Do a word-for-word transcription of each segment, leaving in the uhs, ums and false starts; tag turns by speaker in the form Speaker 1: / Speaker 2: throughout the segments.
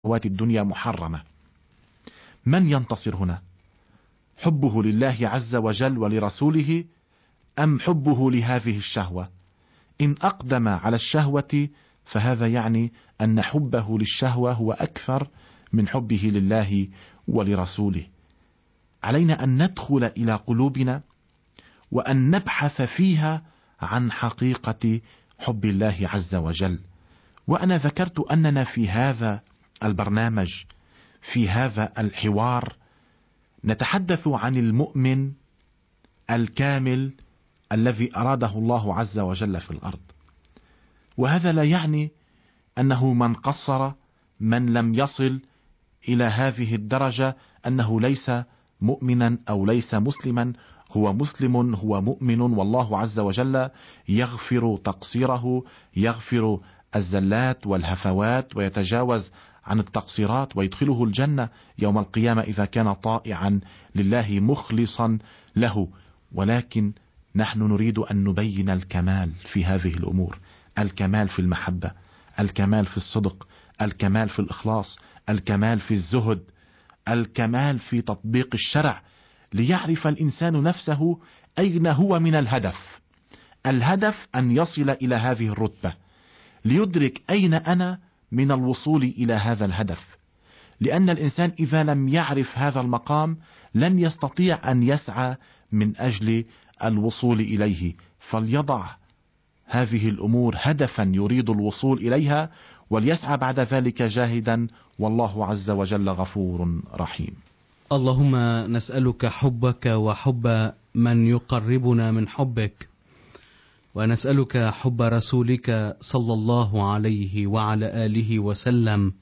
Speaker 1: شهوات الدنيا محرمة. من ينتصر هنا؟ حبه لله عز وجل ولرسوله أم حبه لهذه الشهوة؟ إن أقدم على الشهوة فهذا يعني أن حبه للشهوة هو أكثر من حبه لله ولرسوله. علينا أن ندخل إلى قلوبنا وأن نبحث فيها عن حقيقة حب الله عز وجل. وأنا ذكرت أننا في هذا البرنامج، في هذا الحوار، نتحدث عن المؤمن الكامل الذي أراده الله عز وجل في الأرض. وهذا لا يعني أنه من قصر، من لم يصل إلى هذه الدرجة، أنه ليس مؤمنا أو ليس مسلما. هو مسلم، هو مؤمن، والله عز وجل يغفر تقصيره، يغفر الزلات والهفوات ويتجاوز عن التقصيرات ويدخله الجنة يوم القيامة إذا كان طائعا لله مخلصا له. ولكن نحن نريد أن نبين الكمال في هذه الأمور، الكمال في المحبة، الكمال في الصدق، الكمال في الإخلاص، الكمال في الزهد، الكمال في تطبيق الشرع، ليعرف الإنسان نفسه أين هو من الهدف. الهدف أن يصل إلى هذه الرتبة، ليدرك أين أنا من الوصول إلى هذا الهدف. لأن الإنسان إذا لم يعرف هذا المقام لن يستطيع أن يسعى من أجل الوصول إليه. فليضع هذه الأمور هدفا يريد الوصول إليها، وليسعى بعد ذلك جاهدا، والله عز وجل غفور رحيم.
Speaker 2: اللهم نسألك حبك وحب من يقربنا من حبك، ونسألك حب رسولك صلى الله عليه وعلى آله وسلم،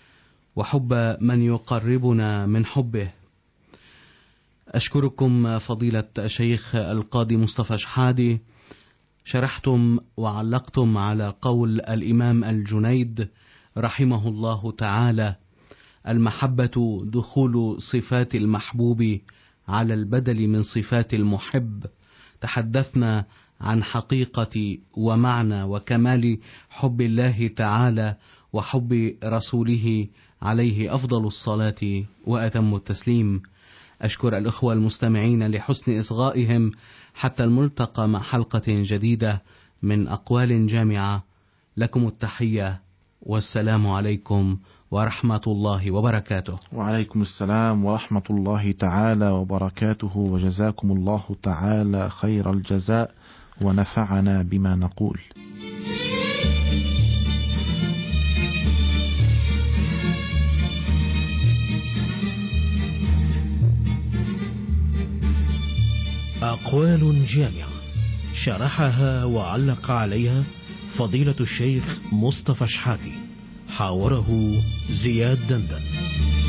Speaker 2: وحب من يقربنا من حبه. أشكركم فضيلة الشيخ القاضي مصطفى شحادي، شرحتم وعلقتم على قول الإمام الجنيد رحمه الله تعالى: المحبة دخول صفات المحبوب على البدل من صفات المحب. تحدثنا عن حقيقة ومعنى وكمال حب الله تعالى وحب رسوله عليه أفضل الصلاة وأتم التسليم. أشكر الأخوة المستمعين لحسن إصغائهم. حتى الملتقى مع حلقة جديدة من أقوال جامعة. لكم التحية والسلام عليكم ورحمة الله وبركاته.
Speaker 1: وعليكم السلام ورحمة الله تعالى وبركاته، وجزاكم الله تعالى خير الجزاء ونفعنا بما نقول.
Speaker 3: أقوال جامعة شرحها وعلق عليها فضيلة الشيخ مصطفى شحاتي، حاوره زياد دندن.